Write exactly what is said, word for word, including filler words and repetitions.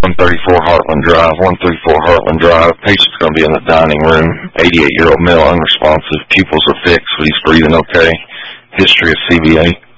one thirty-four Heartland Drive, one thirty-four Heartland Drive. Patient's going to be in the dining room. eighty-eight-year-old male, unresponsive. Pupils are fixed, but he's breathing okay. History of C V A.